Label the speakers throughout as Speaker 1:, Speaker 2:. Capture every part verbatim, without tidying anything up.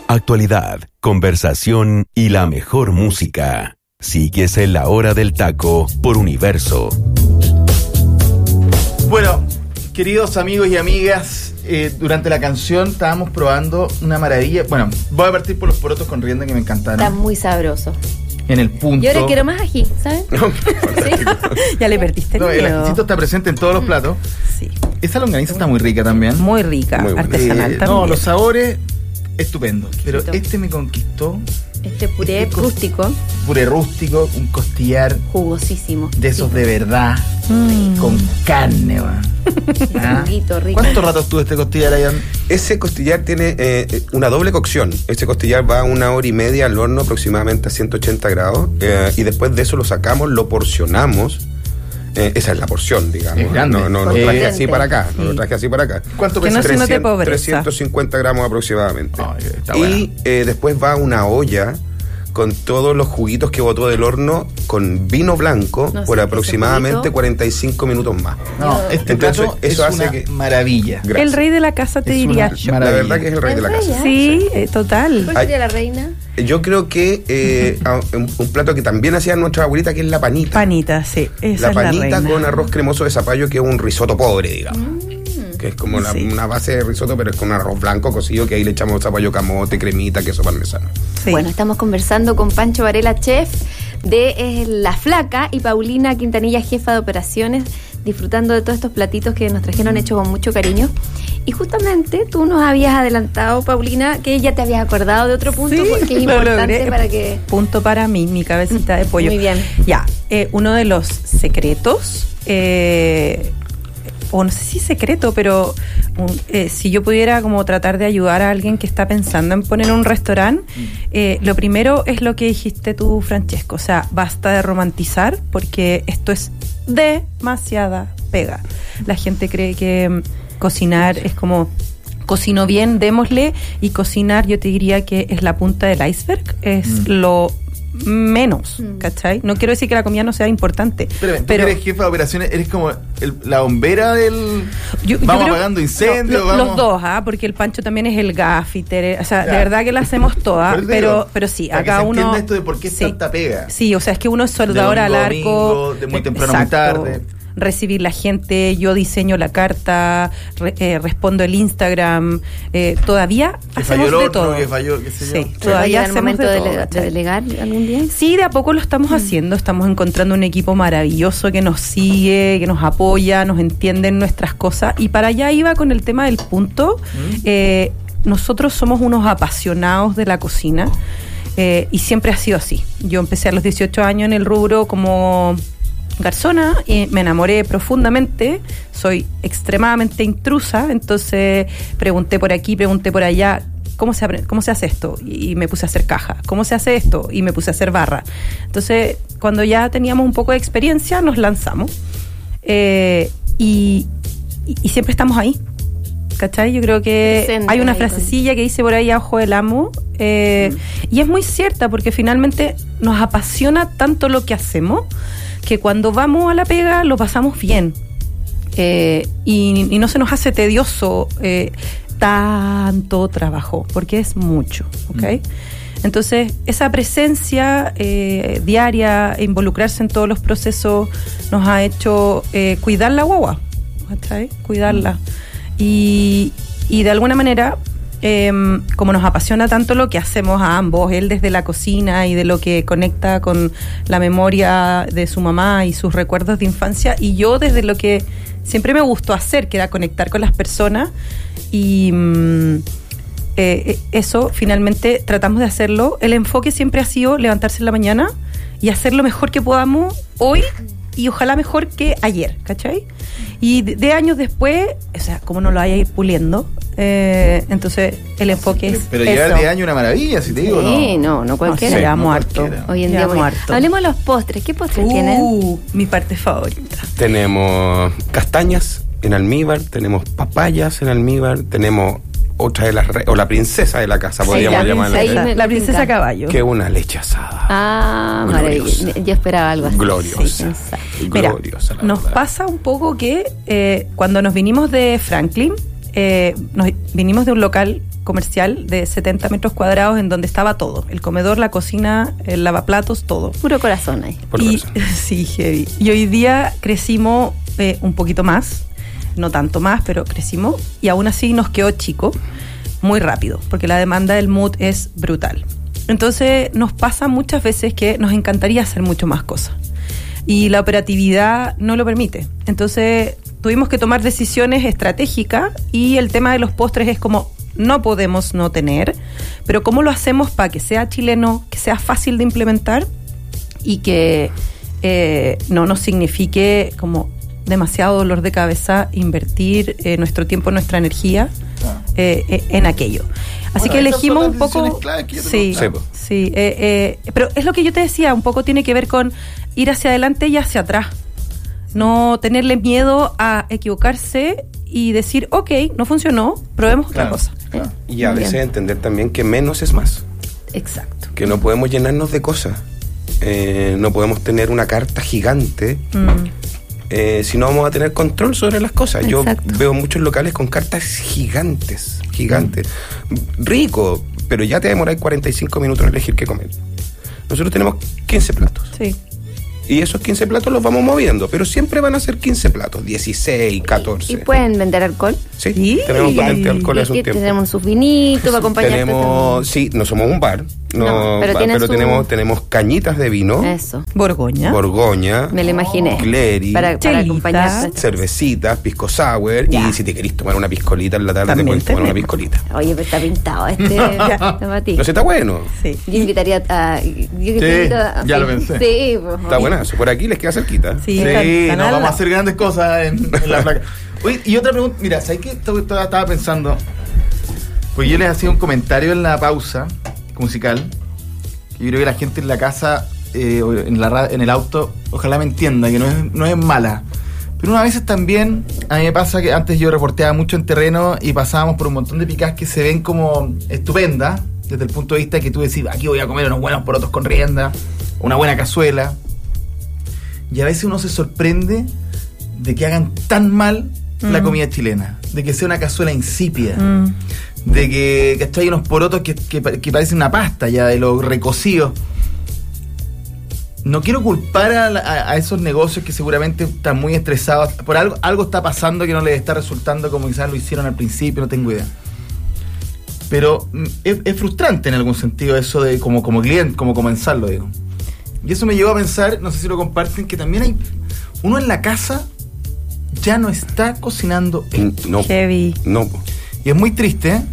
Speaker 1: actualidad, conversación y la mejor música. Sigues en La Hora del Taco por Universo.
Speaker 2: Bueno, queridos amigos y amigas, eh, durante la canción estábamos probando una maravilla. Bueno, voy a partir por los porotos con rienda que me encantaron.
Speaker 3: Está muy sabroso.
Speaker 2: En el punto.
Speaker 3: Yo ahora quiero más ají, ¿sabes?
Speaker 4: ¿Sí? Ya le perdiste el
Speaker 2: no,
Speaker 4: miedo.
Speaker 2: El ajicito está presente en todos los platos.
Speaker 4: Sí.
Speaker 2: Esa longaniza está muy rica también.
Speaker 4: Muy rica,
Speaker 2: muy
Speaker 4: artesanal
Speaker 2: eh,
Speaker 4: también.
Speaker 2: No, los sabores, estupendos. Pero este me conquistó.
Speaker 3: Este puré
Speaker 2: este
Speaker 3: rústico.
Speaker 2: Puré rústico, un costillar.
Speaker 3: Jugosísimo.
Speaker 2: De esos
Speaker 3: sí.
Speaker 2: de verdad. Mm. Con carne, va.
Speaker 3: ¿Ah? Rico, rico.
Speaker 2: ¿Cuánto rato estuvo este costillar allá?
Speaker 5: Ese costillar tiene eh, una doble cocción. Ese costillar va una hora y media al horno, aproximadamente a ciento ochenta grados. Eh, y después de eso lo sacamos, lo porcionamos. Eh, esa es la porción, digamos.
Speaker 2: Es grande.
Speaker 5: No, no lo traje así para acá. No lo traje así para acá.
Speaker 2: ¿Cuánto
Speaker 4: pesa? Que no se note pobreza.
Speaker 5: trescientos cincuenta gramos aproximadamente.
Speaker 2: Oh, está
Speaker 5: y
Speaker 2: bueno.
Speaker 5: eh, después va una olla con todos los juguitos que botó del horno con vino blanco
Speaker 3: no
Speaker 5: por
Speaker 3: sé,
Speaker 5: aproximadamente cuarenta y cinco minutos más.
Speaker 2: No, este
Speaker 5: Entonces,
Speaker 2: plato
Speaker 5: eso
Speaker 2: es
Speaker 5: hace
Speaker 2: una
Speaker 5: que...
Speaker 2: maravilla.
Speaker 5: Gracias.
Speaker 4: El rey de la casa, te
Speaker 2: Es
Speaker 4: diría
Speaker 2: una
Speaker 4: yo.
Speaker 5: La
Speaker 2: maravilla.
Speaker 5: verdad que es el rey de la casa.
Speaker 4: Sí, eh, total.
Speaker 3: ¿Cuál sería la reina?
Speaker 5: Yo creo que eh, un, un plato que también hacía nuestra abuelita, que es la panita.
Speaker 4: Panita, sí. Esa
Speaker 5: La panita
Speaker 4: es la reina.
Speaker 5: con arroz cremoso de zapallo, que es un risotto pobre, digamos.
Speaker 3: Mm.
Speaker 5: Que es como la,
Speaker 4: Sí.
Speaker 5: una base de risotto, pero es con un arroz blanco cocido, que ahí le echamos zapallo camote, cremita, queso parmesano.
Speaker 4: Sí.
Speaker 3: Bueno, estamos conversando con Pancho Varela, chef de eh, La Flaca, y Paulina Quintanilla, jefa de operaciones, disfrutando de todos estos platitos que nos trajeron hechos con mucho cariño. Y justamente tú nos habías adelantado, Paulina, que ya te habías acordado de otro punto,
Speaker 4: Sí,
Speaker 3: porque es
Speaker 4: lo
Speaker 3: importante
Speaker 4: logré.
Speaker 3: para que...
Speaker 4: Punto para mí, mi cabecita de pollo.
Speaker 3: Muy bien.
Speaker 4: Ya, eh, uno de los secretos, eh, o no sé si secreto, pero un, eh, si yo pudiera como tratar de ayudar a alguien que está pensando en poner un restaurante, eh, lo primero es lo que dijiste tú, Francesco, o sea, basta de romantizar, porque esto es demasiada pega. La gente cree que um, cocinar es como... Cocino bien, démosle, y cocinar yo te diría que es la punta del iceberg, es mm. lo menos, mm. ¿cachai? No quiero decir que la comida no sea importante.
Speaker 2: Pero,
Speaker 4: pero
Speaker 2: tú eres jefa de operaciones, eres como el, la bombera del...
Speaker 4: Yo,
Speaker 2: vamos
Speaker 4: yo creo,
Speaker 2: apagando incendios,
Speaker 4: no, lo,
Speaker 2: vamos...
Speaker 4: Los dos, ¿ah? Porque el Pancho también es el gaffiter, o sea,
Speaker 2: ya.
Speaker 4: de verdad que la hacemos todas,
Speaker 2: pero,
Speaker 4: pero, pero sí,
Speaker 2: para
Speaker 4: acá
Speaker 2: que se
Speaker 4: uno...
Speaker 2: esto de por qué es
Speaker 4: sí,
Speaker 2: tanta pega.
Speaker 4: Sí, o sea, es que uno es soldador al arco...
Speaker 2: Domingo, de muy temprano a muy tarde...
Speaker 4: recibir la gente, yo diseño la carta, re, eh, respondo el Instagram, eh, todavía
Speaker 2: que
Speaker 4: hacemos
Speaker 2: falló el
Speaker 4: de
Speaker 2: horno,
Speaker 4: todo.
Speaker 2: Que falló, qué sé
Speaker 4: sí,
Speaker 2: yo.
Speaker 4: todavía hacemos
Speaker 3: momento
Speaker 4: de,
Speaker 3: de,
Speaker 4: todo,
Speaker 3: dele- de delegar algún día.
Speaker 4: Sí, de a poco lo estamos mm. haciendo, estamos encontrando un equipo maravilloso que nos sigue, que nos apoya, nos entiende en nuestras cosas, y para allá iba con el tema del punto. Mm. Eh, nosotros somos unos apasionados de la cocina, eh, y siempre ha sido así. Yo empecé a los dieciocho años en el rubro como garzona y me enamoré profundamente, soy extremadamente intrusa, entonces pregunté por aquí, pregunté por allá, ¿cómo se, cómo se hace esto? Y me puse a hacer caja. ¿Cómo se hace esto? Y me puse a hacer barra. Entonces, cuando ya teníamos un poco de experiencia, nos lanzamos, eh, y, y, y siempre estamos ahí, ¿cachai? Yo creo que Presente, hay una frasecilla que dice por ahí a ojo del amo, eh, mm. y es muy cierta, porque finalmente nos apasiona tanto lo que hacemos que cuando vamos a la pega lo pasamos bien, eh, y, y no se nos hace tedioso eh, tanto trabajo, porque es mucho, ¿ok? Mm. Entonces, esa presencia eh, diaria e involucrarse en todos los procesos nos ha hecho eh, cuidar la guagua, ¿cachai? Cuidarla. Mm. Y, y de alguna manera, eh, como nos apasiona tanto lo que hacemos a ambos, él desde la cocina y de lo que conecta con la memoria de su mamá y sus recuerdos de infancia, y yo desde lo que siempre me gustó hacer, que era conectar con las personas, y mm, eh, eso finalmente tratamos de hacerlo. El enfoque siempre ha sido levantarse en la mañana y hacer lo mejor que podamos hoy, y ojalá mejor que ayer, ¿cachai? Y de, de años después, o sea, como no lo vaya a ir puliendo, eh, entonces el enfoque es
Speaker 2: pero
Speaker 4: eso.
Speaker 2: llegar de año una maravilla, si te digo, ¿no?
Speaker 3: Sí, no, no cualquiera.
Speaker 4: No sé, llevamos
Speaker 2: no
Speaker 4: harto.
Speaker 2: cualquiera.
Speaker 3: Hoy en día
Speaker 4: Llevamos
Speaker 3: muy...
Speaker 4: harto.
Speaker 3: Hablemos de los postres. ¿Qué postres
Speaker 4: Uh,
Speaker 3: tienen?
Speaker 4: mi parte favorita.
Speaker 5: Tenemos castañas en almíbar, tenemos papayas en almíbar, tenemos otra de las re- o la princesa de la casa, podríamos
Speaker 3: la
Speaker 5: llamarla.
Speaker 3: princesa.
Speaker 4: La, la princesa caballo.
Speaker 5: Que es una leche asada.
Speaker 3: Ah,
Speaker 5: Gloriosa.
Speaker 3: maravilloso. Yo esperaba algo así.
Speaker 5: Gloriosa.
Speaker 3: Sí,
Speaker 4: Mira,
Speaker 5: Gloriosa, la
Speaker 4: nos
Speaker 5: verdad.
Speaker 4: pasa un poco que eh, cuando nos vinimos de Franklin, eh, nos vinimos de un local comercial de setenta metros cuadrados en donde estaba todo, el comedor, la cocina, el lavaplatos, todo.
Speaker 3: Puro corazón ahí.
Speaker 5: Por
Speaker 4: Y,
Speaker 5: corazón.
Speaker 4: sí, heavy. Y hoy día crecimos eh, un poquito más, no tanto más, pero crecimos, y aún así nos quedó chico muy rápido, porque la demanda del mood es brutal. Entonces nos pasa muchas veces que nos encantaría hacer mucho más cosas y la operatividad no lo permite. Entonces tuvimos que tomar decisiones estratégicas y el tema de los postres es como no podemos no tener, pero ¿cómo lo hacemos para que sea chileno, que sea fácil de implementar y que eh, no nos signifique como demasiado dolor de cabeza invertir eh, nuestro tiempo, nuestra energía eh, eh, en aquello? Así
Speaker 2: Bueno,
Speaker 4: que
Speaker 2: esas
Speaker 4: elegimos
Speaker 2: son
Speaker 4: un
Speaker 2: las
Speaker 4: poco...
Speaker 2: decisiones claves que yo te
Speaker 4: Sí,
Speaker 5: contaba.
Speaker 4: sí, eh, eh, pero es lo que yo te decía, un poco tiene que ver con ir hacia adelante y hacia atrás. No tenerle miedo a equivocarse y decir, ok, no funcionó, probemos
Speaker 2: Claro,
Speaker 4: otra cosa.
Speaker 2: claro.
Speaker 5: Y a
Speaker 3: Muy
Speaker 5: veces
Speaker 3: bien.
Speaker 5: entender también que menos es más.
Speaker 4: Exacto.
Speaker 5: Que no podemos llenarnos de cosas. Eh, no podemos tener una carta gigante
Speaker 4: Mm.
Speaker 5: eh, si no vamos a tener control sobre las cosas.
Speaker 3: Exacto.
Speaker 5: Yo veo muchos locales con cartas gigantes, gigantes. Rico, pero ya te demoráis cuarenta y cinco minutos en elegir qué comer. Nosotros tenemos quince platos.
Speaker 4: Sí.
Speaker 5: Y esos quince platos los vamos moviendo, pero siempre van a ser quince platos, dieciséis, catorce.
Speaker 3: ¿Y pueden vender alcohol?
Speaker 5: Sí,
Speaker 4: Sí.
Speaker 5: tenemos potente de alcohol
Speaker 3: Y-
Speaker 5: hace un
Speaker 3: y
Speaker 5: tiempo.
Speaker 3: tenemos sus vinitos para acompañar.
Speaker 5: Tenemos, sí, no somos un bar, no,
Speaker 3: No, pero
Speaker 5: ba-
Speaker 3: tienen
Speaker 5: pero
Speaker 3: su-
Speaker 5: tenemos, tenemos cañitas de vino,
Speaker 3: Eso,
Speaker 4: Borgoña.
Speaker 5: Borgoña,
Speaker 3: me lo imaginé.
Speaker 5: Cleri,
Speaker 3: Para, para
Speaker 4: Chelita.
Speaker 3: acompañar. todas estas
Speaker 5: cervecitas, pisco sour,
Speaker 3: Ya.
Speaker 5: y si te querés tomar una piscolita en la tarde,
Speaker 4: También
Speaker 5: te puedes tomar una
Speaker 4: tenemos.
Speaker 5: piscolita.
Speaker 3: cosas. Oye, pero está pintado este zapatí.
Speaker 5: No sé, está bueno.
Speaker 4: Sí.
Speaker 3: Yo invitaría a... Yo
Speaker 2: Sí,
Speaker 3: invito a-
Speaker 2: ya
Speaker 3: sí,
Speaker 2: lo pensé.
Speaker 3: Sí, pues,
Speaker 5: Está buenazo. Por aquí les queda cerquita.
Speaker 4: Sí,
Speaker 2: Sí,
Speaker 4: tan- tan
Speaker 2: no,
Speaker 4: al
Speaker 2: vamos a
Speaker 4: lado.
Speaker 2: hacer grandes cosas en, en la placa. Oye, y otra pregunta, mira, ¿sabes qué? Estaba, estaba- estaba pensando, pues yo les hacía un comentario en la pausa musical, que yo creo que la gente en la casa, eh, o en, la, ra- en el auto, ojalá me entienda, que no es, no es mala. Pero unas veces también, a mí me pasa que antes yo reporteaba mucho en terreno y pasábamos por un montón de picas que se ven como estupendas, desde el punto de vista que tú decís, aquí voy a comer unos buenos porotos con rienda, una buena cazuela. Y a veces uno se sorprende de que hagan tan mal la
Speaker 4: Mm.
Speaker 2: comida chilena, de que sea una cazuela insípida,
Speaker 4: Mm.
Speaker 2: de que, que hay unos porotos que, que, pa- que parecen una pasta ya, de los recocidos. No quiero culpar a, la- a- a esos negocios que seguramente están muy estresados. Por algo, algo está pasando que no les está resultando como quizás lo hicieron al principio, no tengo idea. Pero mm, es, es frustrante en algún sentido eso de como, como cliente, como comenzarlo, digo. Y eso me llevó a pensar, no sé si lo comparten, que también hay uno en la casa ya no está cocinando él.
Speaker 5: No,
Speaker 4: Heavy.
Speaker 5: no.
Speaker 2: Y es muy triste, ¿eh?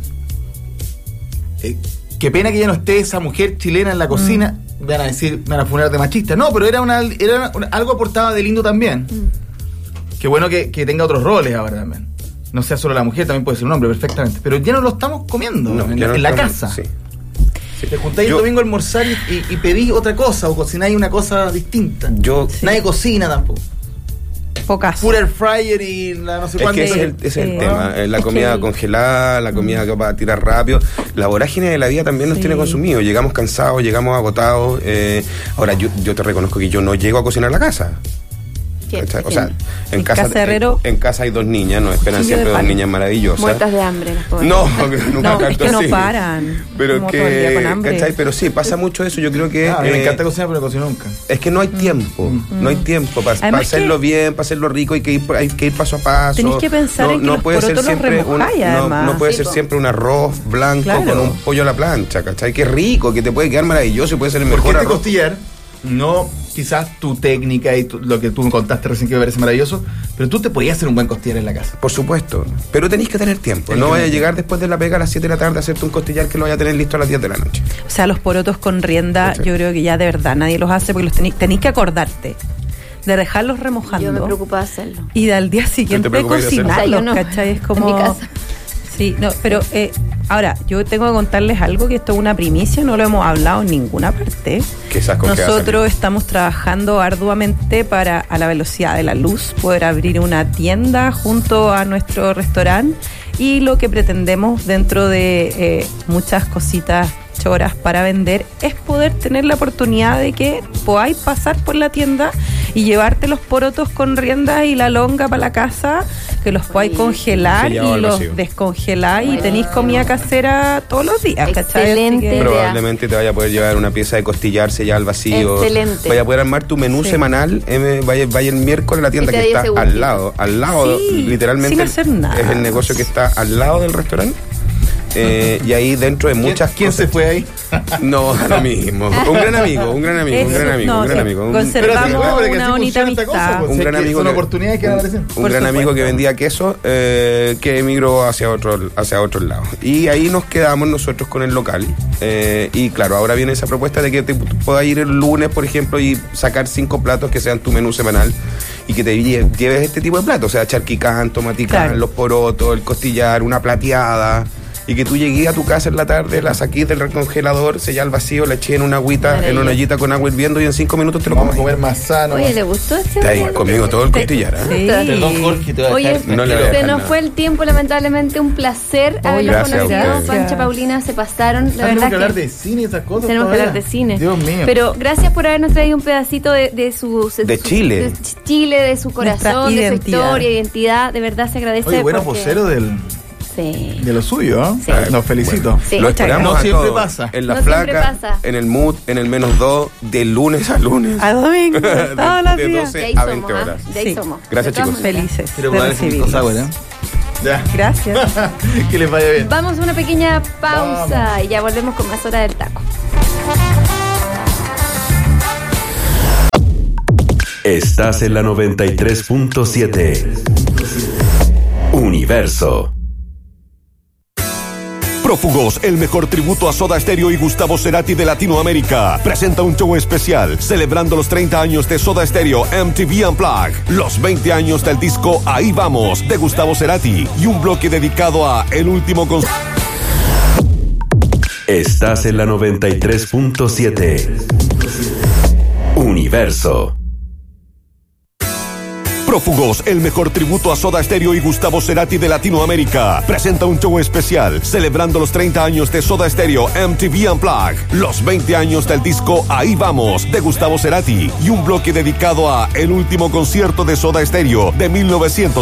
Speaker 2: Eh, qué pena que ya no esté esa mujer chilena en la cocina. Me van a decir, me van a funar de machista. No, pero era, una, era una- algo aportaba de lindo también. Qué bueno que, que tenga otros roles ahora también. No sea solo la mujer, también puede ser un hombre perfectamente. Pero ya no lo estamos comiendo
Speaker 5: No,
Speaker 2: en,
Speaker 5: ya no
Speaker 2: en la
Speaker 5: estamos-
Speaker 2: casa.
Speaker 5: sí.
Speaker 2: Te juntáis
Speaker 5: Yo-
Speaker 2: el domingo a almorzar y, y, y pedís otra cosa o cocináis una cosa distinta.
Speaker 5: Yo,
Speaker 2: Nadie cocina tampoco.
Speaker 4: Pocas.
Speaker 2: Pura air fryer y la no sé
Speaker 5: es
Speaker 2: cuánto.
Speaker 5: que ese es el, ese es el
Speaker 4: Sí.
Speaker 5: tema. eh, La
Speaker 4: Es
Speaker 5: comida
Speaker 4: que-
Speaker 5: congelada, la comida que va a tirar rápido. La vorágine de la vida también nos
Speaker 4: Sí.
Speaker 5: tiene consumidos. Llegamos cansados, llegamos agotados. eh, ahora, yo, yo te reconozco que yo no llego a cocinar la casa.
Speaker 3: ¿Quién?
Speaker 5: ¿Cachai? O sea,
Speaker 3: ¿Quién?
Speaker 5: en
Speaker 4: En
Speaker 5: casa,
Speaker 4: casa Herrero.
Speaker 5: en, en casa hay dos niñas, nos esperan
Speaker 4: Cuchillo
Speaker 5: siempre
Speaker 4: de
Speaker 5: dos
Speaker 4: palo.
Speaker 5: niñas maravillosas.
Speaker 3: Muertas de hambre las pobres.
Speaker 5: No, nunca
Speaker 4: No, es
Speaker 5: tanto
Speaker 4: que no
Speaker 5: así.
Speaker 4: paran.
Speaker 5: Pero
Speaker 4: Como todo el día con
Speaker 5: que,
Speaker 4: hambre.
Speaker 5: ¿cachai? Pero sí, pasa mucho eso. Yo creo que
Speaker 2: Ah, a mí me
Speaker 5: eh,
Speaker 2: encanta cocinar, pero no cocino nunca.
Speaker 5: es que no hay tiempo, no hay tiempo para
Speaker 4: Además
Speaker 5: hacerlo
Speaker 4: que-
Speaker 5: bien, para hacerlo rico, hay que ir, hay que ir paso a paso.
Speaker 4: Tenés que pensar en que los
Speaker 5: puede ser
Speaker 4: porotos los
Speaker 5: siempre un,
Speaker 4: remojáis,
Speaker 5: no,
Speaker 4: además.
Speaker 5: no puede
Speaker 3: Sí,
Speaker 5: ser
Speaker 3: po.
Speaker 5: siempre un arroz blanco
Speaker 4: Claro.
Speaker 5: con un pollo a la plancha, ¿cachai? Que rico, que te puede quedar maravilloso y puede ser el
Speaker 2: Porque
Speaker 5: mejor
Speaker 2: este
Speaker 5: arroz.
Speaker 2: costillar, no quizás tu técnica y tu- lo que tú me contaste recién que me parece maravilloso, pero tú te podías hacer un buen costillar en la casa.
Speaker 5: Por supuesto, pero tenéis que tener tiempo.
Speaker 2: Tenés
Speaker 5: No
Speaker 2: que
Speaker 5: vaya a
Speaker 2: tener
Speaker 5: llegar después de la pega a las siete de la tarde a hacerte un costillar que lo vaya a tener listo a las diez de la noche.
Speaker 4: O sea, los porotos con rienda,
Speaker 5: ¿Cachai?
Speaker 4: yo creo que ya de verdad nadie los hace porque los tenéis, tenéis que acordarte de dejarlos remojando.
Speaker 3: Yo me preocupo de hacerlo.
Speaker 4: Y al día siguiente
Speaker 5: preocupes de hacerlo?
Speaker 4: cocinarlos,
Speaker 3: O sea, yo no.
Speaker 4: ¿cachai? Es
Speaker 3: En
Speaker 4: como...
Speaker 3: mi casa.
Speaker 4: Sí, no, pero eh, ahora, yo tengo que contarles algo que esto es una primicia, no lo hemos hablado en ninguna parte.
Speaker 5: Quizás con qué va a
Speaker 4: Nosotros
Speaker 5: salir.
Speaker 4: estamos trabajando arduamente para, a la velocidad de la luz, poder abrir una tienda junto a nuestro restaurante y lo que pretendemos dentro de eh, muchas cositas choras para vender es poder tener la oportunidad de que podáis pasar por la tienda y llevarte los porotos con riendas y la longa para la casa, que los podáis congelar
Speaker 5: Sellado
Speaker 4: y
Speaker 5: al
Speaker 4: los
Speaker 5: vacío.
Speaker 4: descongeláis y tenéis comida casera todos los días, ¿cachai?
Speaker 3: Excelente.
Speaker 4: Así que-
Speaker 3: idea.
Speaker 5: Probablemente te vaya a poder llevar una pieza de costillar sellada al vacío.
Speaker 3: Excelente.
Speaker 5: Vaya a poder armar tu menú
Speaker 4: Sí.
Speaker 5: semanal. eh, vaya, vaya el miércoles a la tienda
Speaker 3: Y te
Speaker 5: que
Speaker 3: da
Speaker 5: está
Speaker 3: ese
Speaker 5: al
Speaker 3: gustito.
Speaker 5: lado. Al lado,
Speaker 4: Sí,
Speaker 5: literalmente.
Speaker 4: sin hacer nada.
Speaker 5: Es el negocio que está al lado del restaurante. Eh, y ahí dentro de muchas
Speaker 2: ¿Quién
Speaker 5: cosas.
Speaker 2: se fue ahí?
Speaker 5: No, lo mismo. Un gran amigo, un gran amigo, un
Speaker 4: Eso,
Speaker 5: gran amigo,
Speaker 4: no,
Speaker 5: un gran
Speaker 4: sí.
Speaker 5: amigo. Un,
Speaker 4: Conservamos
Speaker 2: Pero se puede, porque
Speaker 4: una
Speaker 2: así
Speaker 4: bonita
Speaker 2: funciona esta cosa,
Speaker 4: amistad.
Speaker 2: pues.
Speaker 5: un
Speaker 2: Sé
Speaker 5: gran
Speaker 2: que
Speaker 5: amigo
Speaker 2: son
Speaker 5: que-
Speaker 2: oportunidades que van a aparecer.
Speaker 5: un
Speaker 2: Por
Speaker 5: gran
Speaker 2: supuesto.
Speaker 5: amigo que vendía queso eh, que emigró hacia otro hacia otros lados. Y ahí nos quedamos nosotros con el local. Eh, y claro, ahora viene esa propuesta de que te puedas ir el lunes, por ejemplo, y sacar cinco platos que sean tu menú semanal y que te lle- lleves este tipo de platos, o sea, charquicán, tomaticán,
Speaker 4: Claro.
Speaker 5: los porotos, el costillar, una plateada. Y que tú llegues a tu casa en la tarde, la saquís del congelador, sellá al vacío, la eché en una agüita,
Speaker 3: Maravilla.
Speaker 5: en una ollita con agua hirviendo y en cinco minutos te lo
Speaker 2: Vamos a
Speaker 5: comes.
Speaker 2: comer más sano.
Speaker 3: Oye,
Speaker 2: más-
Speaker 3: ¿le gustó este?
Speaker 5: Te has
Speaker 3: horario?
Speaker 5: comido todo el costillar, ¿eh?
Speaker 4: Sí.
Speaker 2: Perdón, Jorge, te voy a
Speaker 3: Oye,
Speaker 2: dejar
Speaker 5: No le voy a
Speaker 3: se
Speaker 5: dejar
Speaker 3: nos
Speaker 5: nada.
Speaker 3: fue el tiempo, lamentablemente, un placer haberlos
Speaker 5: gracias a
Speaker 3: conocido.
Speaker 5: ustedes.
Speaker 3: Pancha, Paulina, se pasaron. La
Speaker 2: Ah, tenemos
Speaker 3: verdad
Speaker 2: que hablar
Speaker 3: que
Speaker 2: de cine y esas cosas.
Speaker 3: tenemos que
Speaker 2: todavía.
Speaker 3: hablar de cine.
Speaker 2: Dios mío.
Speaker 3: Pero gracias por habernos traído un pedacito de, de su...
Speaker 5: De
Speaker 3: su-
Speaker 5: Chile.
Speaker 3: De Chile, de su corazón, de su
Speaker 4: identidad.
Speaker 3: historia, identidad. De verdad se agradece.
Speaker 2: Oye, bueno
Speaker 3: porque-
Speaker 2: vocero del,
Speaker 3: Sí.
Speaker 2: de lo suyo, ¿eh?
Speaker 3: Sí.
Speaker 2: Los felicito.
Speaker 3: Sí.
Speaker 5: Lo
Speaker 3: Muchas
Speaker 5: esperamos
Speaker 2: gracias.
Speaker 5: a
Speaker 2: No siempre
Speaker 5: todos.
Speaker 2: pasa.
Speaker 5: En la
Speaker 3: No siempre
Speaker 5: flaca,
Speaker 3: pasa.
Speaker 5: en el mood, en el menos dos, de lunes a lunes.
Speaker 4: A domingo,
Speaker 5: De-
Speaker 4: todos los
Speaker 5: de
Speaker 4: días.
Speaker 5: doce
Speaker 3: De ahí
Speaker 5: a
Speaker 3: somos,
Speaker 5: veinte
Speaker 3: ¿ah?
Speaker 5: horas.
Speaker 3: De ahí
Speaker 4: Sí.
Speaker 3: somos.
Speaker 5: Gracias,
Speaker 3: De todas
Speaker 5: chicos.
Speaker 3: maneras.
Speaker 4: Felices
Speaker 2: Quiero
Speaker 4: de
Speaker 2: probar ese
Speaker 4: recibirlos.
Speaker 2: Sour, ¿eh? Ya.
Speaker 4: Gracias.
Speaker 2: Que les vaya bien.
Speaker 3: Vamos a una pequeña pausa y ya volvemos con más Hora del Taco.
Speaker 1: Estás en la noventa y tres punto siete. Universo.
Speaker 6: Prófugos, el mejor tributo a Soda Stereo y Gustavo Cerati de Latinoamérica, presenta un show especial celebrando los treinta años de Soda Stereo M T V Unplugged, los veinte años del disco Ahí Vamos de Gustavo Cerati y un bloque dedicado a El Último Concierto.
Speaker 1: Estás en la noventa y tres punto siete. Universo.
Speaker 6: Prófugos, el mejor tributo a Soda Stereo y Gustavo Cerati de Latinoamérica, presenta un show especial celebrando los treinta años de Soda Stereo M T V Unplugged, los veinte años del disco Ahí Vamos de Gustavo Cerati y un bloque dedicado a El Último Concierto de Soda Stereo de mil novecientos